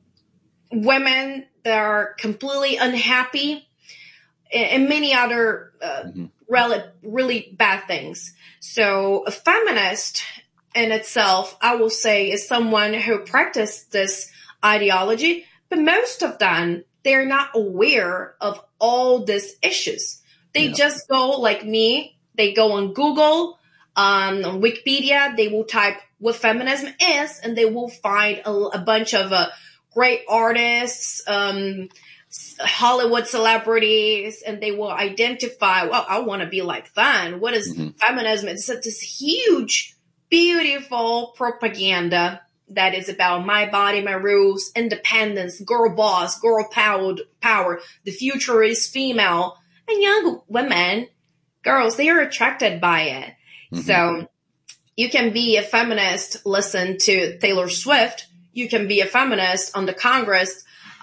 women that are completely unhappy, and many other uh, mm-hmm. really, really bad things. So a feminist in itself, I will say, is someone who practices this ideology, but most of them, they're not aware of all these issues. They yeah. just go like me. They go on Google, um, on Wikipedia. They will type what feminism is, and they will find a, a bunch of uh, great artists, um, Hollywood celebrities, and they will identify, well, I want to be like them. What is mm-hmm. feminism? It's this huge, beautiful propaganda that is about my body, my rules, independence, girl boss, girl powered power. The future is female. And young women, girls, they are attracted by it. Mm-hmm. So you can be a feminist, listen to Taylor Swift. You can be a feminist on the Congress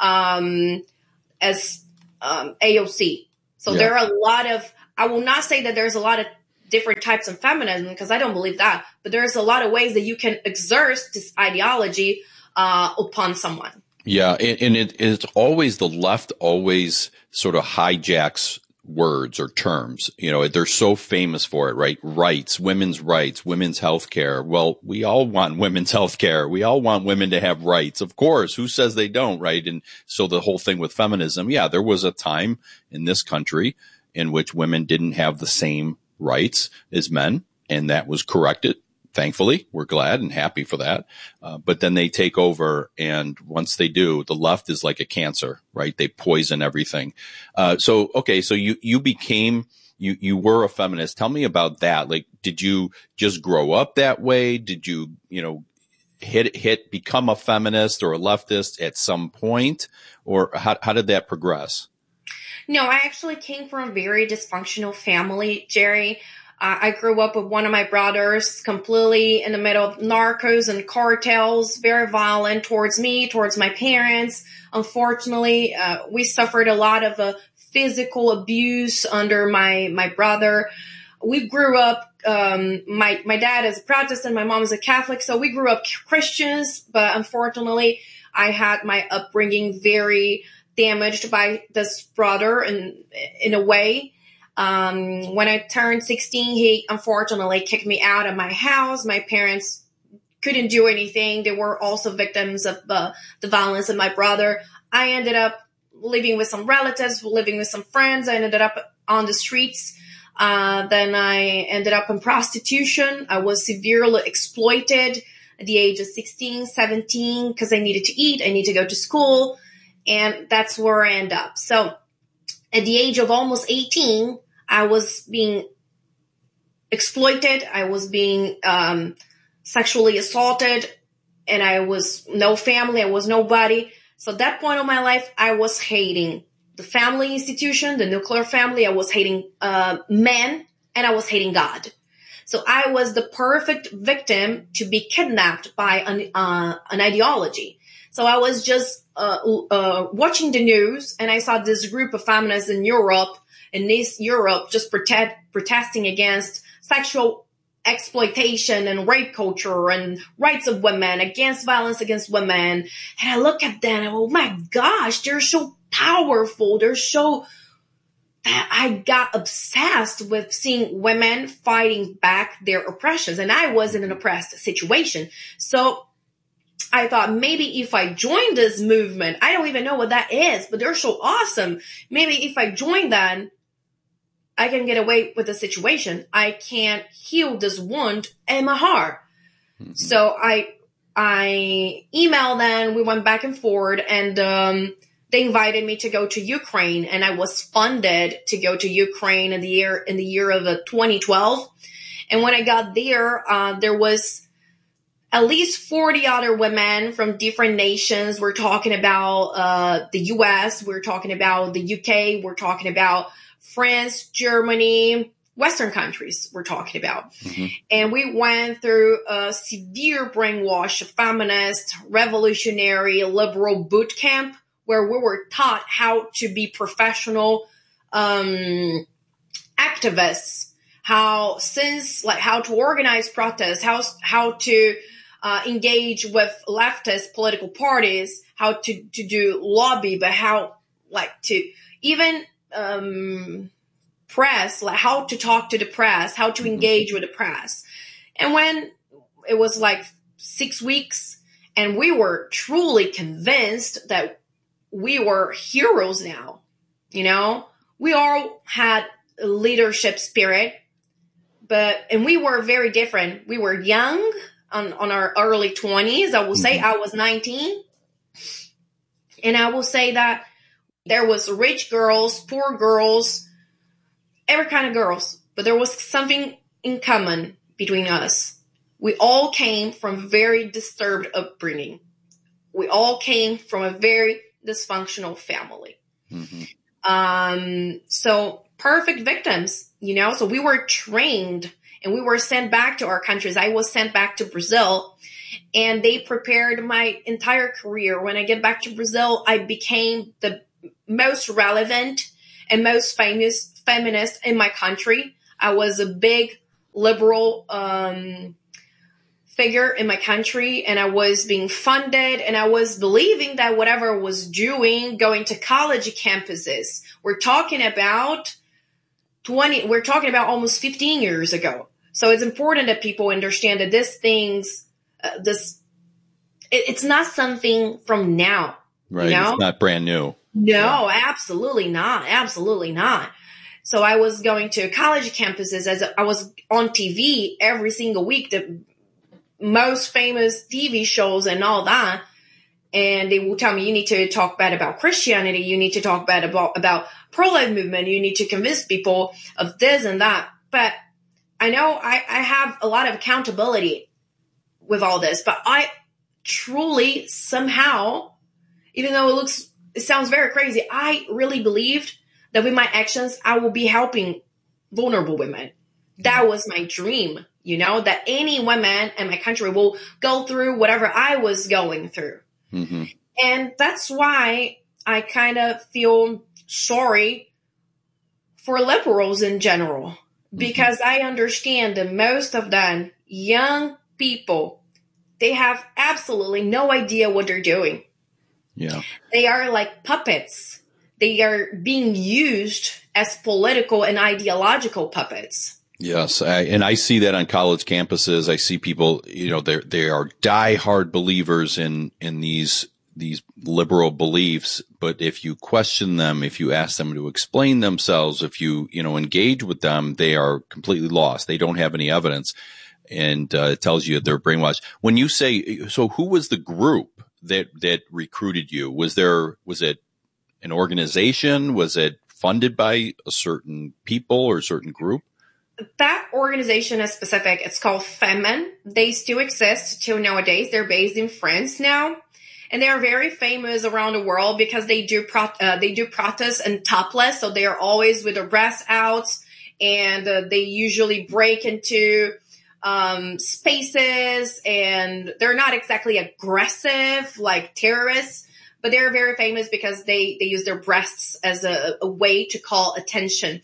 um, as um, A O C. So yeah. There are a lot of, I will not say that there's a lot of different types of feminism, because I don't believe that, but there's a lot of ways that you can exert this ideology uh, upon someone. Yeah, and, and it, it's always the left always sort of hijacks words or terms. You know, they're so famous for it, right? Rights, women's rights, women's health care. Well, we all want women's health care. We all want women to have rights. Of course, who says they don't, right? And so the whole thing with feminism, yeah, there was a time in this country in which women didn't have the same rights as men, and that was corrected. Thankfully, we're glad and happy for that. Uh, but then they take over, and once they do, the left is like a cancer, right? They poison everything. Uh, so, okay, so you, you became, you, you were a feminist. Tell me about that. Like, did you just grow up that way? Did you, you know, hit, hit, become a feminist or a leftist at some point? Or how, how did that progress? No, I actually came from a very dysfunctional family, Jerry. Uh, I grew up with one of my brothers completely in the middle of narcos and cartels, very violent towards me, towards my parents. Unfortunately, uh, we suffered a lot of uh, physical abuse under my, my brother. We grew up, um, my, my dad is a Protestant, my mom is a Catholic, so we grew up Christians, but unfortunately, I had my upbringing very damaged by this brother in, in a way. Um, when I turned sixteen, he unfortunately kicked me out of my house. My parents couldn't do anything. They were also victims of uh, the violence of my brother. I ended up living with some relatives, living with some friends. I ended up on the streets. Uh, then I ended up in prostitution. I was severely exploited at the age of sixteen, seventeen, because I needed to eat. I needed to go to school. And that's where I end up. So at the age of almost eighteen, I was being exploited. I was being um, sexually assaulted, and I was no family. I was nobody. So at that point of my life, I was hating the family institution, the nuclear family. I was hating uh, men, and I was hating God. So I was the perfect victim to be kidnapped by an, uh, an ideology. So I was just uh, uh, watching the news, and I saw this group of feminists in Europe, in East Europe, just protest, protesting against sexual exploitation and rape culture and rights of women, against violence against women. And I look at them and, oh my gosh, they're so powerful. They're so, I got obsessed with seeing women fighting back their oppressions. And I was in an oppressed situation. So I thought maybe if I join this movement, I don't even know what that is, but they're so awesome. Maybe if I join that, I can get away with the situation. I can't heal this wound in my heart. Mm-hmm. So I, I emailed them. We went back and forward, and um, they invited me to go to Ukraine, and I was funded to go to Ukraine in the year in the year of uh, twenty twelve. And when I got there, uh, there was at least forty other women from different nations. We're talking about uh, the U S, we're talking about the U K, we're talking about France, Germany, Western countries we're talking about. Mm-hmm. And we went through a severe brainwash, feminist, revolutionary, liberal boot camp where we were taught how to be professional um, activists, how since like how to organize protests, how how to uh, engage with leftist political parties, how to, to do lobby, but how like to even um, press, like how to talk to the press, how to engage with the press. And when it was like six weeks and we were truly convinced that we were heroes now, you know, we all had a leadership spirit, but, and we were very different. We were young on, on our early twenties. I will say I was nineteen. And I will say that there was rich girls, poor girls, every kind of girls, but there was something in common between us. we all came from very disturbed upbringing. We all came from a very dysfunctional family. Mm-hmm. Um, so perfect victims, you know, so we were trained and we were sent back to our countries. I was sent back to Brazil, and they prepared my entire career. When I get back to Brazil, I became the most relevant and most famous feminist in my country. I was a big liberal, um, figure in my country, and I was being funded, and I was believing that whatever I was doing, going to college campuses, we're talking about twenty, we're talking about almost fifteen years ago. So it's important that people understand that this things, uh, this, it, it's not something from now. Right. You know? It's not brand new. No, yeah. Absolutely not. Absolutely not. So I was going to college campuses as a, I was on T V every single week, the most famous T V shows and all that. And they will tell me, you need to talk bad about Christianity. You need to talk bad about, about pro-life movement. You need to convince people of this and that. But I know I, I have a lot of accountability with all this, but I truly somehow, even though it looks, it sounds very crazy, I really believed that with my actions, I will be helping vulnerable women. That was my dream, you know, that any woman in my country will go through whatever I was going through. Mm-hmm. And that's why I kind of feel sorry for liberals in general, because mm-hmm. I understand that most of them, young people, they have absolutely no idea what they're doing. Yeah. They are like puppets. They are being used as political and ideological puppets. Yes, I, and I see that on college campuses. I see people, you know, they they are diehard believers in in these these liberal beliefs. But if you question them, if you ask them to explain themselves, if you you know engage with them, they are completely lost. They don't have any evidence, and uh, it tells you that they're brainwashed. When you say, so who was the group that that recruited you? Was there was it an organization? Was it funded by a certain people or a certain group? That organization is specific. It's called Femen. They still exist till nowadays. They're based in France now, and they are very famous around the world because they do pro- uh, they do protests and topless. So they are always with their breasts out, and uh, they usually break into um, spaces, and they're not exactly aggressive like terrorists, but they're very famous because they they use their breasts as a, a way to call attention.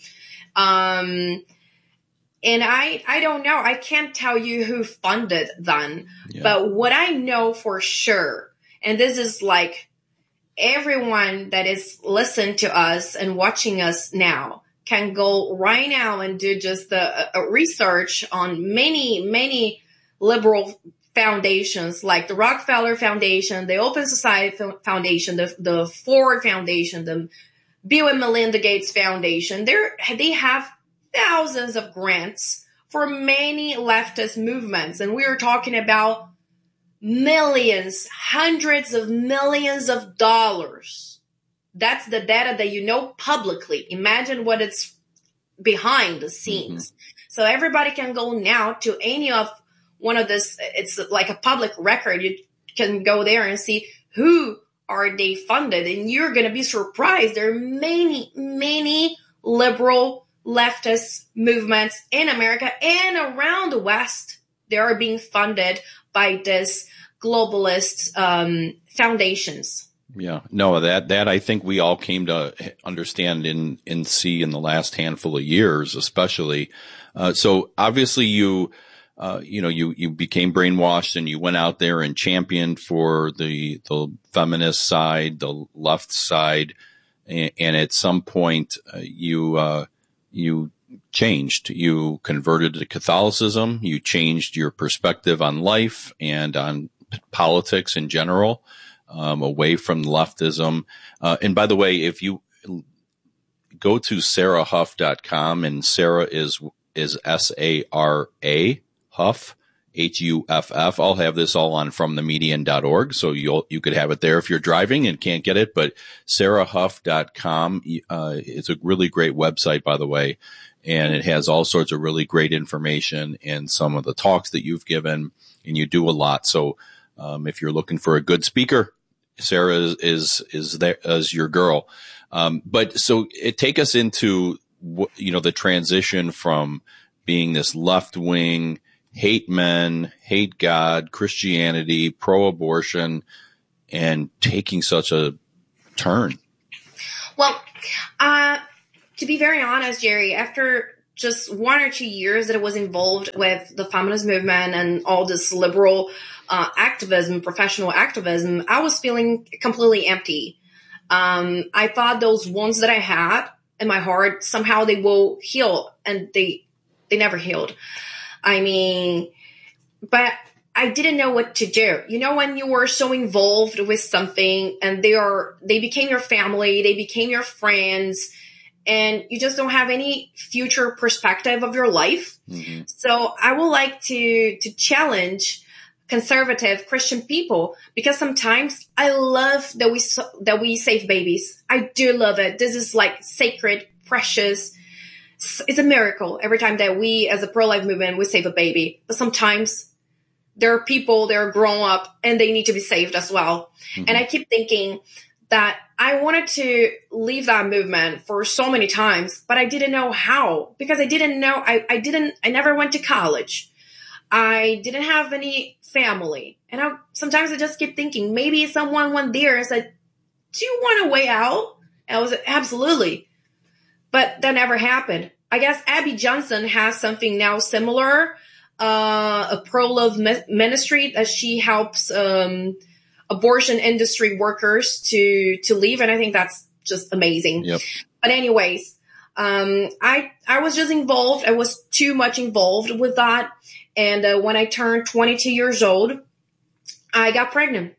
Um, And I, I don't know. I can't tell you who funded them. Yeah. But what I know for sure, and this is like everyone that is listening to us and watching us now can go right now and do just a, a research on many, many liberal foundations like the Rockefeller Foundation, the Open Society Foundation, the, the Ford Foundation, the Bill and Melinda Gates Foundation. They're, they have thousands of grants for many leftist movements. And we are talking about millions, hundreds of millions of dollars. That's the data that you know publicly. Imagine what it's behind the scenes. Mm-hmm. So everybody can go now to any of one of this. It's like a public record. You can go there and see who are they funded. And you're going to be surprised. There are many, many liberal leftist movements in America and around the West. They are being funded by this globalist um, foundations. Yeah, no, that that I think we all came to understand and and see in the last handful of years, especially. Uh, so obviously, you uh, you know you you became brainwashed and you went out there and championed for the the feminist side, the left side, and, and at some point uh, you. Uh, You changed, you converted to Catholicism, you changed your perspective on life and on p- politics in general, um, away from leftism. Uh, and by the way, if you go to sarah huff dot com, and Sarah is, is S A R A, Huff, H U F F. I'll have this all on from the median dot org. So you'll, you could have it there if you're driving and can't get it, but sarah huff dot com, uh, it's a really great website, by the way. and it has all sorts of really great information and some of the talks that you've given, and you do a lot. So um, if you're looking for a good speaker, Sarah is is, is there as your girl. Um, but so it take us into you know the transition from being this left wing, hate men, hate God, Christianity, pro-abortion, and taking such a turn. Well, uh, to be very honest, Jerry, after just one or two years that I was involved with the feminist movement and all this liberal uh, activism, professional activism, I was feeling completely empty. Um, I thought those wounds that I had in my heart, somehow they will heal, and they they never healed. I mean, but I didn't know what to do. You know, when you were so involved with something and they are, they became your family, they became your friends, and you just don't have any future perspective of your life. Mm-hmm. So I would like to, to challenge conservative Christian people, because sometimes I love that we, that we save babies. I do love it. This is like sacred, precious. It's a miracle every time that we as a pro-life movement, we save a baby. But sometimes there are people that are grown up and they need to be saved as well. Mm-hmm. And I keep thinking that I wanted to leave that movement for so many times, but I didn't know how, because I didn't know, I, I didn't, I never went to college. I didn't have any family. And I, sometimes I just keep thinking, maybe someone went there and said, do you want a way out? And I was like, absolutely. But that never happened. I guess Abby Johnson has something now similar, uh, a pro-love me- ministry that she helps um, abortion industry workers to to leave, and I think that's just amazing. Yep. But anyways, um, I I was just involved. I was too much involved with that, and uh, when I turned twenty-two years old, I got pregnant,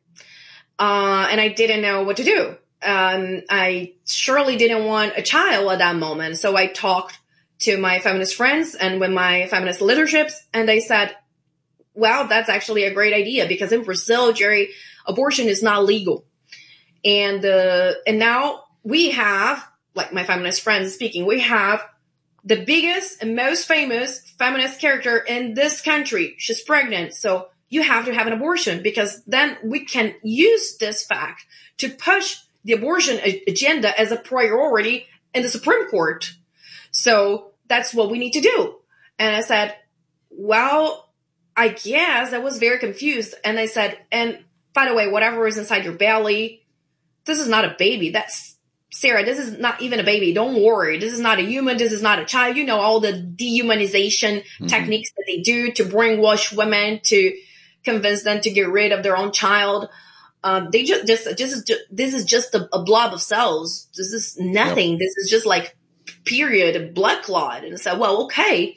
uh, and I didn't know what to do. Um, I surely didn't want a child at that moment. So I talked to my feminist friends and with my feminist leaderships, and they said, well, that's actually a great idea, because in Brazil, Jerry, abortion is not legal. And, uh, and now we have, like my feminist friends speaking, we have the biggest and most famous feminist character in this country. She's pregnant. So you have to have an abortion, because then we can use this fact to push the abortion agenda as a priority in the Supreme Court. So that's what we need to do. And I said, well, I guess I was very confused. And I said, and by the way, whatever is inside your belly, this is not a baby. That's Sarah. This is not even a baby. Don't worry. This is not a human. This is not a child. You know, all the dehumanization mm-hmm. techniques that they do to brainwash women, to convince them to get rid of their own child. Um, they just, just, just, just, this is just a, a blob of cells. This is nothing. Yep. This is just like period, blood clot. And I said, well, okay.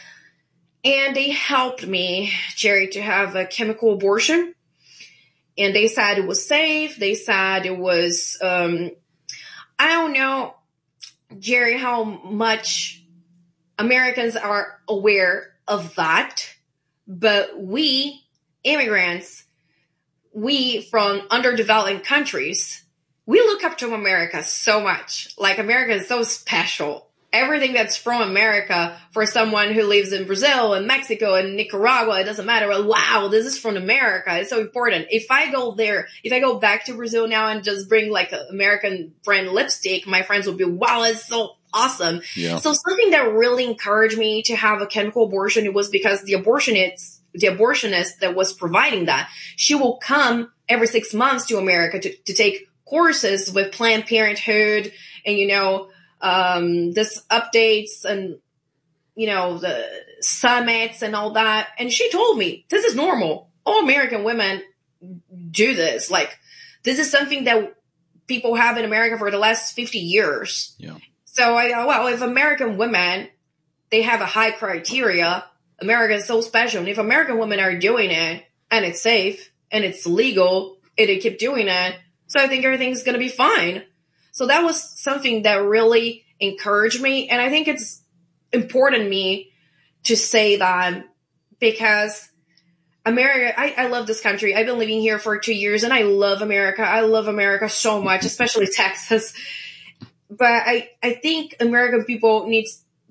And they helped me, Jerry, to have a chemical abortion. And they said it was safe. They said it was, um, I don't know, Jerry, how much Americans are aware of that. But we, immigrants, we from underdeveloped countries, we look up to America so much. Like, America is so special. Everything that's from America, for someone who lives in Brazil and Mexico and Nicaragua, it doesn't matter. Wow, this is from America. It's so important. If I go there, if I go back to Brazil now and just bring like an American brand lipstick, my friends will be, wow, it's so awesome. Yeah. So something that really encouraged me to have a chemical abortion, it was because the abortionists, the abortionist that was providing that, she will come every six months to America to, to take courses with Planned Parenthood and, you know, um, this updates and, you know, the summits and all that. And she told me, this is normal. All American women do this. Like, this is something that people have in America for the last fifty years. Yeah. So I go, well, if American women, they have a high criteria, America is so special. And if American women are doing it and it's safe and it's legal and they keep doing it, so I think everything's going to be fine. So that was something that really encouraged me. And I think it's important to me to say that because America, I, I love this country. I've been living here for two years and I love America. I love America so much, especially Texas. But I, I think American people need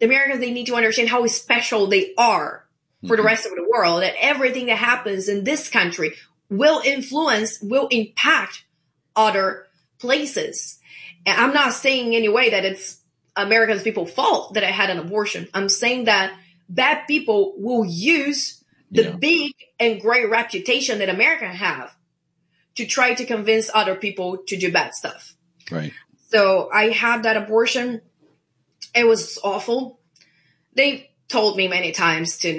the Americans, they need to understand how special they are for mm-hmm. the rest of the world, that everything that happens in this country will influence, will impact other places. And I'm not saying in any way that it's Americans' people's fault that I had an abortion. I'm saying that bad people will use the yeah. big and great reputation that America have to try to convince other people to do bad stuff. Right. So I had that abortion. It was awful. They told me many times to